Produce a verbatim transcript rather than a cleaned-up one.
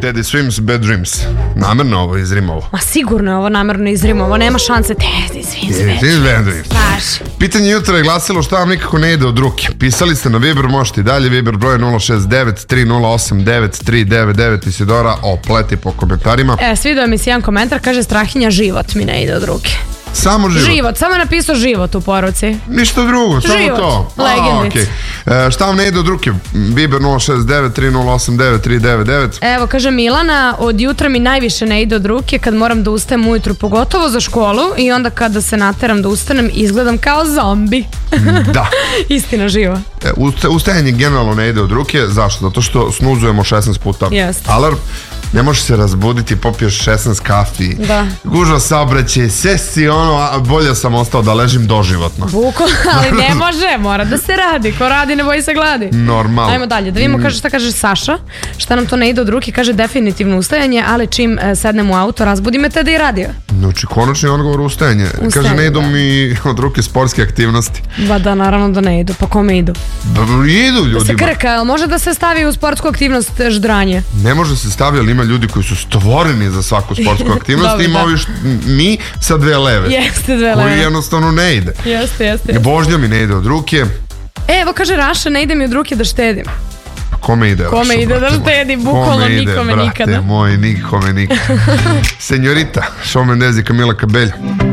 Teddy Swims, Bad Dreams. Namerno ovo izrimovo. Ma sigurno je ovo namerno izrimovo, nema šanse. Teddy Swims, Teddy Swims, Bad Dreams. Baš. Pitanje jutra je glasilo šta vam nikako ne ide od ruke. Pisali ste na Viber, možete i dalje. Viber broj nula šest devet tri nula osam devet tri devet devet. Isidora opleti po komentarima. E, svidio mi se jedan komentar, kaže Strahinja, život mi ne ide od ruke. Samo život. Život, samo je napisao život u poruci. Ništa drugo, samo život. to. Legendic. Okay. E, šta vam ne ide od ruke? Viber nula šest devet tri nula osam devet tri devet devet. Evo, kaže Milana, od jutra mi najviše ne ide od ruke kad moram da ustajem ujutru, pogotovo za školu, i onda kada se nateram da ustanem izgledam kao zombi. Da. Istina živa. E, ustajanje generalno ne ide od ruke. Zašto? Zato što snuzujemo šesnaest puta Jest. alarm. Ne možeš se razbuditi, popiješ šesnaest kafi, da. Gužva saobraćaj, sve si ono, bolje sam ostao da ležim doživotno. Buko, ali ne može, mora da se radi, ko radi ne boji se gladi. Normalno. Ajmo dalje, da vidimo kaže, šta kaže Saša, šta nam to ne ide od ruke, kaže definitivno ustajanje, ali čim e, sednem u auto, razbudi me tada i radio. Znači, konačni odgovor ustajanje. ustajanje. Kaže, ne idu da. mi od ruke sportske aktivnosti. Ba da, naravno da ne idu, pa kome idu? Da, idu ljudima. Da se krka, može da se stavi u sportsku aktivnost ždranje? Ne može se stavi, ali ima ljudi koji su stvoreni za svaku sportsku aktivnost. Dobre, ima ovi mi sa dve leve. Jeste, dve leve. Koji jednostavno ne ide. Jeste, jeste. Vožnja mi ne ide od ruke. E, evo kaže Raša, ne ide mi od ruke da štedim. Kome ide? Kome Raša, ide da štedi, bukvalno nikome brate nikada. Moj, nikome nikada. Senjorita, Shawn Mendes i Camila Cabello.